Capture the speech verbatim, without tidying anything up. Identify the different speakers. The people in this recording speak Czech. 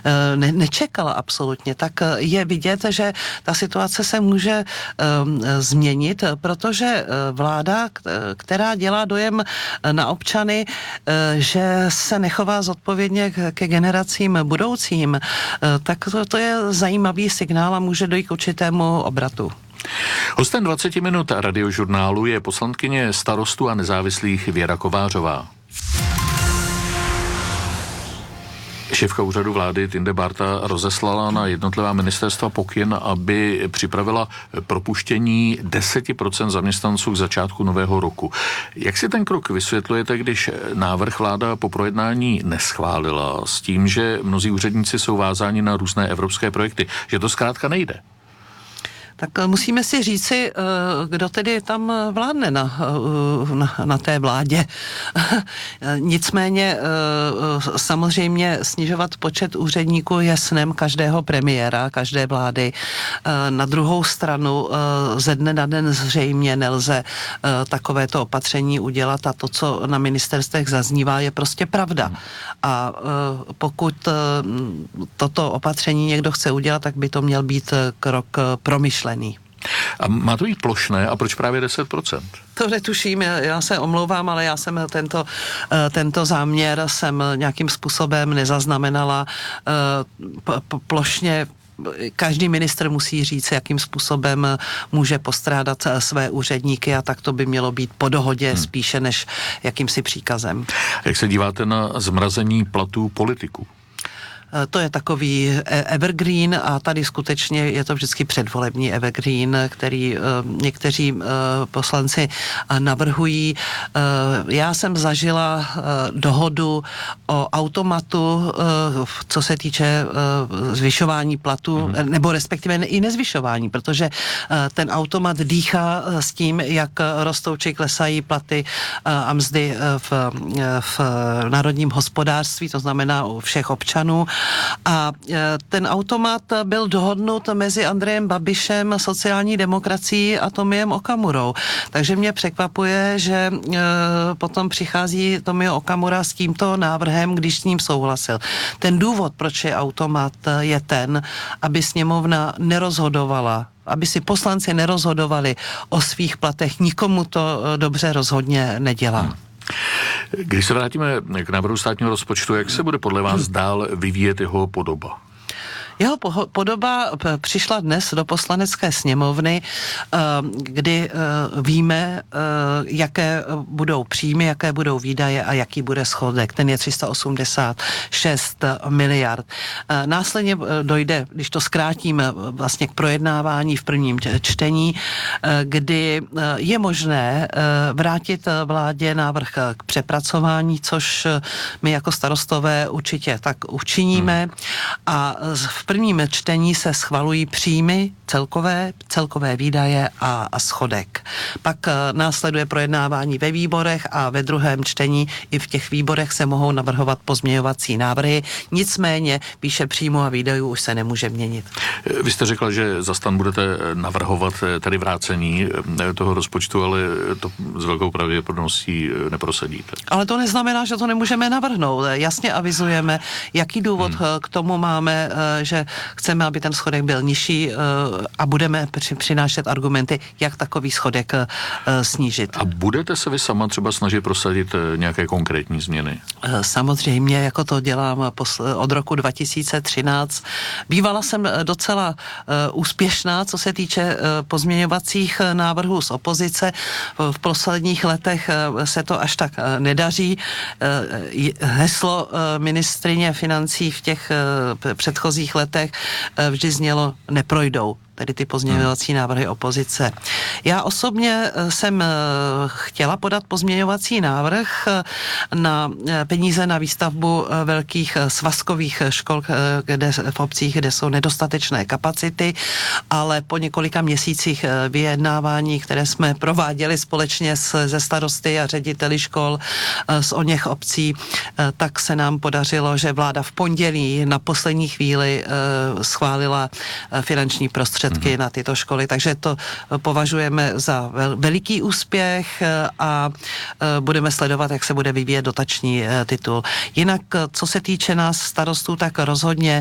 Speaker 1: ne, nečekala absolutně, tak je vidět, že ta situace se může změnit, protože vláda, která dělá dojem na občany, že se nechová zodpovědně ke generacím budoucím, tak to, to je zajímavý signál a může dojít k určitému obratu.
Speaker 2: Hostem dvacet minut Radiožurnálu je poslankyně Starostů a nezávislých Věra Kovářová. Šéfka úřadu vlády Tinde Bárta rozeslala na jednotlivá ministerstva pokyn, aby připravila propuštění deset procent zaměstnanců k začátku nového roku. Jak si ten krok vysvětlujete, když návrh vláda po projednání neschválila s tím, že mnozí úředníci jsou vázáni na různé evropské projekty, že to zkrátka nejde?
Speaker 1: Tak musíme si říci, kdo tedy tam vládne na, na, na té vládě. Nicméně samozřejmě snižovat počet úředníků je snem každého premiéra, každé vlády. Na druhou stranu ze dne na den zřejmě nelze takovéto opatření udělat a to, co na ministerstvech zaznívá, je prostě pravda. A pokud toto opatření někdo chce udělat, tak by to měl být krok promyšlený.
Speaker 2: A má to být plošné a proč právě deset procent?
Speaker 1: To netuším, já se omlouvám, ale já jsem tento, tento záměr jsem nějakým způsobem nezaznamenala plošně. Každý ministr musí říct, jakým způsobem může postrádat své úředníky a tak to by mělo být po dohodě hmm. spíše než jakýmsi příkazem.
Speaker 2: Jak se díváte na zmrazení platů politiků?
Speaker 1: To je takový evergreen a tady skutečně je to vždycky předvolební evergreen, který někteří poslanci navrhují. Já jsem zažila dohodu o automatu, co se týče zvyšování platu, mm-hmm. nebo respektive i nezvyšování, protože ten automat dýchá s tím, jak rostou či klesají platy a mzdy v, v národním hospodářství, to znamená u všech občanů. A ten automat byl dohodnut mezi Andrejem Babišem, sociální demokracií a Tomiem Okamurou. Takže mě překvapuje, že potom přichází Tomio Okamura s tímto návrhem, když s ním souhlasil. Ten důvod, proč je automat, je ten, aby sněmovna nerozhodovala, aby si poslanci nerozhodovali o svých platech. Nikomu to dobře rozhodně nedělá. Hmm.
Speaker 2: Když se vrátíme k návrhu státního rozpočtu, jak se bude podle vás dál vyvíjet jeho podoba?
Speaker 1: Jeho podoba přišla dnes do Poslanecké sněmovny, kdy víme, jaké budou příjmy, jaké budou výdaje a jaký bude schodek. Ten je tři sta osmdesát šest miliard. Následně dojde, když to zkrátím, vlastně k projednávání v prvním čtení, kdy je možné vrátit vládě návrh k přepracování, což my jako starostové určitě tak učiníme. A v prvním čtení se schvalují příjmy, celkové, celkové výdaje a, a schodek. Pak uh, následuje projednávání ve výborech a ve druhém čtení i v těch výborech se mohou navrhovat pozměňovací návrhy. Nicméně výše příjmu a výdajů už se nemůže měnit.
Speaker 2: Vy jste řekla, že za stan budete navrhovat tady vrácení toho rozpočtu, ale to s velkou pravděpodobností neprosadíte.
Speaker 1: Ale to neznamená, že to nemůžeme navrhnout. Jasně avizujeme, jaký důvod hmm. k tomu máme, že chceme, aby ten schodek byl nižší a budeme přinášet argumenty, jak takový schodek snížit.
Speaker 2: A budete se vy sama třeba snažit prosadit nějaké konkrétní změny?
Speaker 1: Samozřejmě, jako to dělám od roku dva tisíce třináct. Bývala jsem docela úspěšná, co se týče pozměňovacích návrhů z opozice. V posledních letech se to až tak nedaří. Heslo ministryně financí v těch předchozích letech vždy znělo neprojdou, tedy ty pozměňovací návrhy opozice. Já osobně jsem chtěla podat pozměňovací návrh na peníze na výstavbu velkých svazkových škol kde, v obcích, kde jsou nedostatečné kapacity, ale po několika měsících vyjednávání, které jsme prováděli společně se starosty a řediteli škol z oněch obcí, tak se nám podařilo, že vláda v pondělí na poslední chvíli schválila finanční prostředky na tyto školy, takže to považujeme za vel, veliký úspěch a budeme sledovat, jak se bude vyvíjet dotační titul. Jinak, co se týče nás starostů, tak rozhodně